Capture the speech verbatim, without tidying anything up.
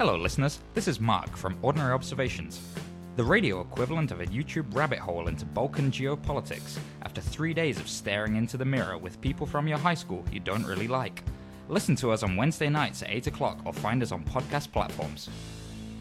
Hello listeners, this is Mark from Ordinary Observations, the radio equivalent of a YouTube rabbit hole into Balkan geopolitics after three days of staring into the mirror with people from your high school you don't really like. Listen to us on Wednesday nights at eight o'clock or find us on podcast platforms.